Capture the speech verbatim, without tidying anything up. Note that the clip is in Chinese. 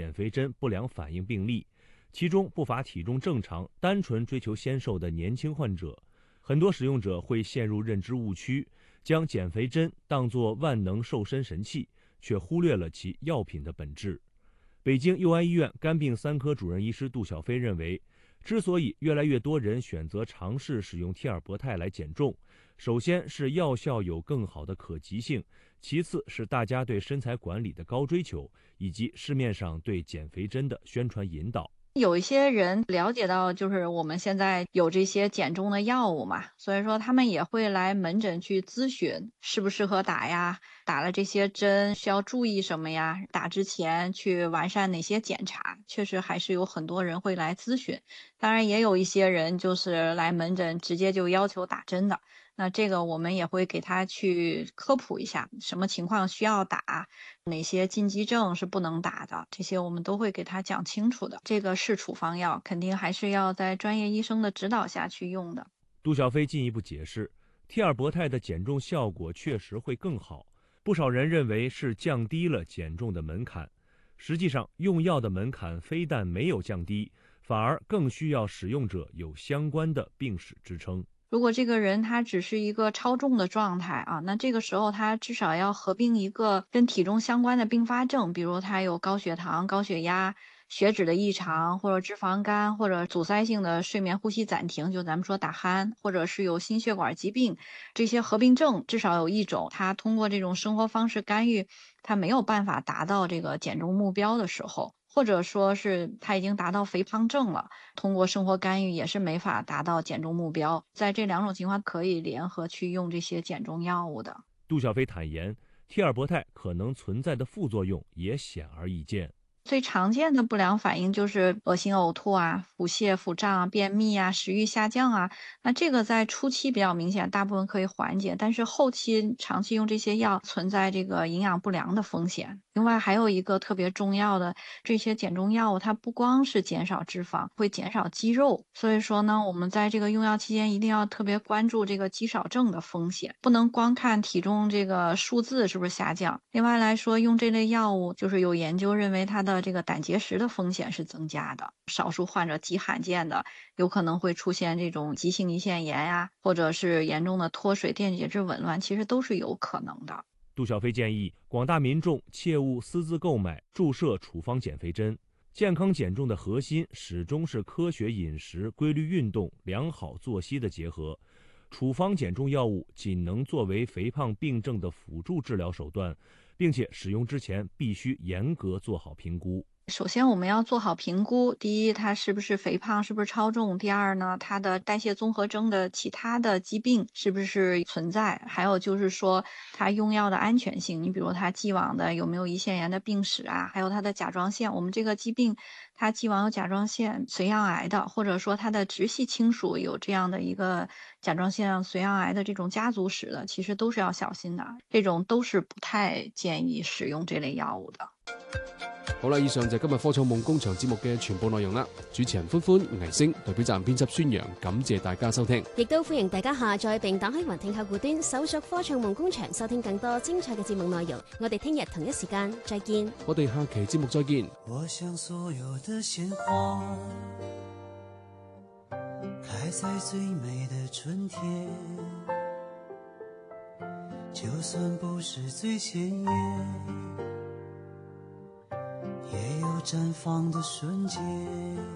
减肥针不良反应病例，其中不乏体重正常、单纯追求纤瘦的年轻患者。很多使用者会陷入认知误区，将减肥针当作万能瘦身神器，却忽略了其药品的本质。北京佑安医院肝病三科主任医师杜小飞认为，之所以越来越多人选择尝试使用替尔博泰来减重，首先是药效有更好的可及性，其次是大家对身材管理的高追求，以及市面上对减肥针的宣传引导。 有一些人了解到，就是我们现在有这些减重的药物嘛，所以说他们也会来门诊去咨询适不适合打呀，打了这些针需要注意什么呀，打之前去完善哪些检查，确实还是有很多人会来咨询。当然也有一些人就是来门诊直接就要求打针的，那这个我们也会给他去科普一下，什么情况需要打，哪些禁忌症是不能打的，这些我们都会给他讲清楚的。这个是处方药，肯定还是要在专业医生的指导下去用的。 杜小飞进一步解释，替尔博泰的减重效果确实会更好，不少人认为是降低了减重的门槛。实际上，用药的门槛非但没有降低，反而更需要使用者有相关的病史支撑。 如果这个人他只是一个超重的状态啊，那这个时候他至少要合并一个跟体重相关的并发症，比如他有高血糖、高血压、血脂的异常，或者脂肪肝，或者阻塞性的睡眠呼吸暂停，就咱们说打鼾，或者是有心血管疾病，这些合并症至少有一种，他通过这种生活方式干预，他没有办法达到这个减重目标的时候。或者说是他已经达到肥胖症了，通过生活干预也是没法达到减重目标。在这两种情况可以联合去用这些减重药物的。 杜小飞坦言，替尔博泰可能存在的副作用也显而易见。 最常见的不良反应就是恶心、呕吐啊、腹泻、腹胀啊、便秘啊、食欲下降啊。那这个在初期比较明显，大部分可以缓解，但是后期长期用这些药存在这个营养不良的风险。另外还有一个特别重要的，这些减重药物它不光是减少脂肪，会减少肌肉。所以说呢，我们在这个用药期间一定要特别关注这个肌少症的风险，不能光看体重这个数字是不是下降。另外来说，用这类药物就是有研究认为它的这个胆结石的风险是增加的，少数患者极罕见的有可能会出现这种急性胰腺炎呀、啊，或者是严重的脱水、电解质紊乱，其实都是有可能的。 杜小飞建议广大民众切勿私自购买、注射处方减肥针。健康减重的核心始终是科学饮食、规律运动、良好作息的结合。处方减重药物仅能作为肥胖病症的辅助治疗手段，并且使用之前必须严格做好评估。 首先我们要做好评估，第一，它是不是肥胖，是不是超重；第二呢，它的代谢综合征的其他的疾病是不是存在，还有就是说它用药的安全性，你比如它既往的有没有胰腺炎的病史啊，还有它的甲状腺，我们这个疾病它既往有甲状腺髓样癌的，或者说它的直系亲属有这样的一个甲状腺髓样癌的这种家族史的，其实都是要小心的，这种都是不太建议使用这类藥物的。 好啦，以上就係今日科創夢工場節目嘅全部內容啦。主持人歡歡、倪星，代表站編輯宣揚，感謝大家收聽。 亦都歡迎大家下載並打開雲聽客戶端，搜索科創夢工場，收聽更多精彩嘅節目內容。我哋聽日同一時間再見。 我哋下期節目再見。 我想所有的鮮花開在最美的春天，就算不是最鮮豔，也有綻放的瞬間。